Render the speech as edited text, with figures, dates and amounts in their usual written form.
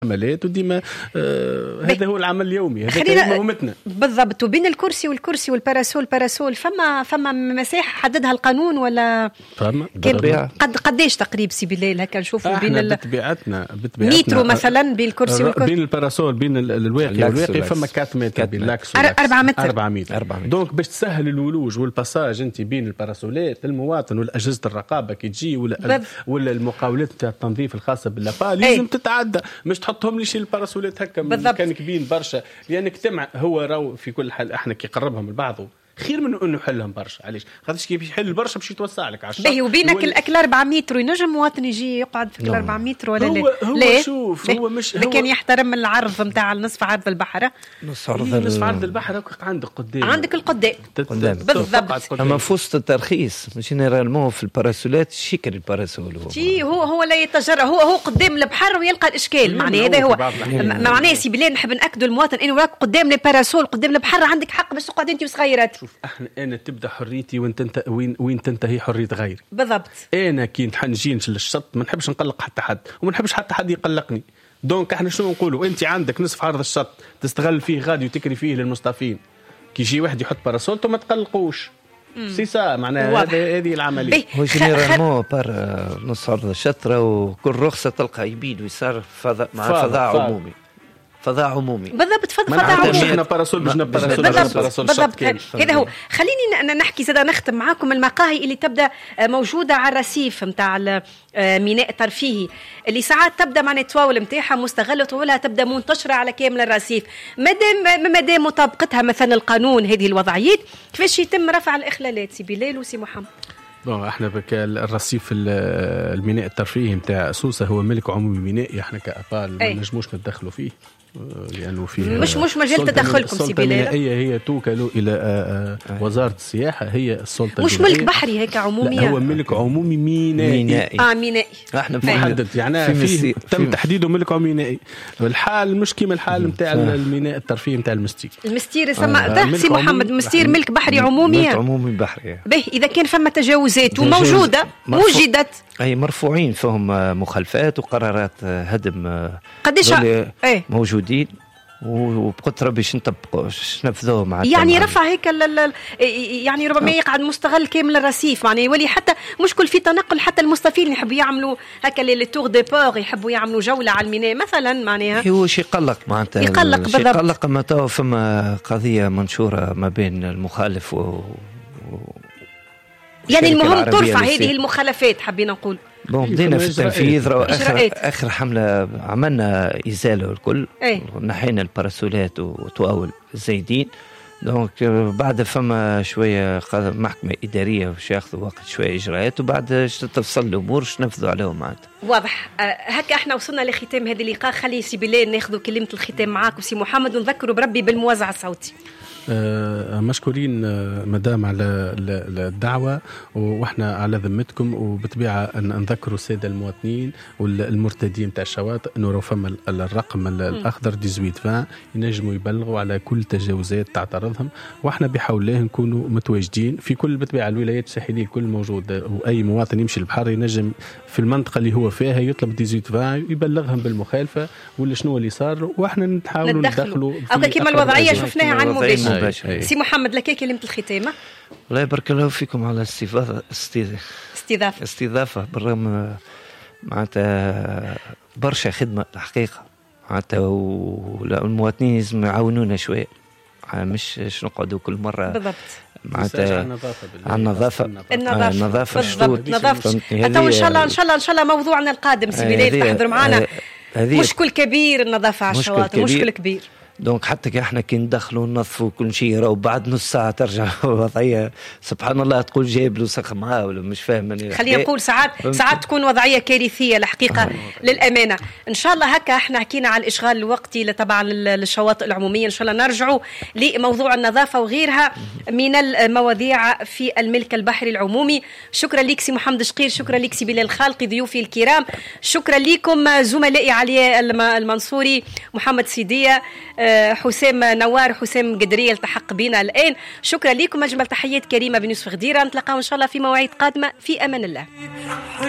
عمليات وديما هذا هو العمل اليومي، هذا مهمتنا بالضبط. وبين الكرسي والباراسول فما مساحه حددها القانون ولا قديش تقريب سي بليل هكا نشوفوا بين بطبيعتنا متر مثلا بين الكرسي والكرسي، بين الباراسول بين الواقي فما 4 متر، بين لاكس 4 متر. دونك باش تسهل الولوج والباساج انت بين الباراسولات المواطن والاجهزه الرقابه كي تجي ولا المقاولات تاع التنظيف الخاصه باللابا لازم تتعدى، مش تحطهم لي شي الباراسولات هكا كان كبين برشا، لانك تمع هو راو في كل حال احنا كي قربهم لبعض خير من انه يحلهم برشا. علاش؟ خاطرش كي يحل برشا باش يتوسع لك على الشط. باهي وبينك الاكل 4 متر ينجم مواطن يجي يقعد في 4 متر ولا لا؟ شوف هو مش هو كان يحترم العرض نتاع نصف عرض البحر. نصف عرض البحر عندك قدام، عندك القدام بالضبط. اما فوسط الترخيص جينيرالمون في الباراسولات شكل الباراسول هو لا يتجرأ، هو قدام البحر ويلقى الاشكال. معناه هذا هو معناه سي بلال نحب ناكدوا المواطن انه راك قدام الباراسول قدام البحر عندك حق باش تقعد انت وصغيرات. انا تبدا حريتي وانت وين تنتهي حريه غيري. بالضبط. انا كي نجي للشط ما نحبش نقلق حتى حد وما نحبش حتى حد يقلقني. دونك احنا شنو نقولوا؟ انت عندك نصف عرض الشط تستغل فيه غادي وتكري فيه للمصطفين، كي يجي واحد يحط باراسولته ما تقلقوش. سي سا معناها هذه العمليه. هو جينيرالمون بار نص عرض الشطره وكل رخصه تلقى يبيد ويسار فضاء عمومي بالضبط. فضاء عمومي احنا باراسول بجنب باراسول بالضبط. هذا هو. خليني نحكي زاد نختم معاكم المقاهي اللي تبدا موجوده على الرصيف نتاع ميناء الترفيهي اللي ساعات تبدا معناها التواول نتاعها مستغله طولها تبدا منتشره على كامل الرصيف. مادام مطابقتها مثلا القانون هذه الوضعيات كيفاش يتم رفع الاخلالات سي بلال وسي محمد؟ احنا الرصيف الميناء الترفيهي نتاع سوسه هو ملك عمومي مينائي، احنا كأبال ما نجموش ندخلوا فيه لانه فيه مش مجال تدخلكم سي بلال. هي توكل الى وزاره السياحه، هي السلطه مش ملك بحري هيك عمومي، هو ملك عمومي مينائي. مينائي احنا محدد يعني فيه تم تحديده ملك عمومي مينائي. الحال مش كيما الحال نتاع الميناء الترفيهي نتاع المستير يسمى سي محمد المستير ملك بحري عمومي بحري. به اذا كان فما تجاوزات وموجوده وجدت اي مرفوعين فيهم مخالفات وقرارات هدم قديش موجودين وبقدر باش ننفذوه مع يعني رفع هيك يعني ربما يقعد مستغل كامل الرصيف، يعني يولي حتى مشكل في تنقل حتى المستفيدين يحبوا يعملوا هكا لي تور دي بور يحبوا يعملوا جوله على الميناء مثلا. معناها هو شيء يقلق معناتها يقلق ما تو فما قضيه منشوره ما بين المخالف يعني المهم ترفع هذه المخالفات. حبينا نقول بدينا في التنفيذ. آخر حملة عملنا إزالة الكل، نحينا الباراسولات وتواول الزايدين. دونك بعد فما شوية محكمة إدارية باش ياخذوا وقت شوية إجراءات وبعد تفصل الأمور نفذوا عليهم معناتها. واضح. هكا احنا وصلنا لختام هذه اللقاء. خلي سي بلال ناخذوا كلمة الختام معاك وسي محمد ونذكروا بربي بالموازعة الصوتي. مشكورين مدام على الدعوة واحنا على ذمتكم، وبطبيعة أن نذكروا السادة المواطنين والمرتدين تاع الشواطئ انه لو فما الرقم الأخضر 1820 ينجموا يبلغوا على كل تجاوزات تعترضهم، واحنا بحول الله نكونوا متواجدين في كل بطبيعة الولايات الساحلية الكل موجود، وأي مواطن يمشي البحر ينجم في المنطقة اللي هو فيها يطلب 1820 يبلغهم بالمخالفة ولا شنو اللي صار، واحنا نحاول ندخلوا كما الوضعية شفناها عن مباشر. سي محمد لك كلمة الختامة. الله يبارك الله فيكم على استضافة بالرغم معناتها برشا خدمة الحقيقة معناتها، والمواطنين لازم يعاونونا شوية مش نقعدوا كل مرة بالضبط معناتها النظافة إن شاء الله موضوعنا القادم سي بلال تحضر معنا. مشكل كبير النظافة على الشواطئ، مشكل كبير. دونك حتى احنا كي ندخلوا ننظفوا كل شيء وبعد نص ساعه ترجع وضعيه سبحان الله تقول جايب له سخ معاه ولا مش فاهم. خلينا نقول ساعات تكون وضعيه كارثيه الحقيقه للامانه. ان شاء الله هكا احنا حكينا على الاشغال الوقتي طبعا للشواطئ العموميه، ان شاء الله نرجعوا لموضوع النظافه وغيرها من المواضيع في الملك البحري العمومي. شكرا لك سي محمد شقير، شكرا لك سي بلال خالقي ضيوفي الكرام، شكرا لكم زملائي علي المنصوري محمد سيديه حسام نوار حسام قدرية التحق بنا الآن. شكرا لكم، أجمل تحيات كريمة بن يوسف غديرة. نتلقاو إن شاء الله في مواعيد قادمة في أمان الله.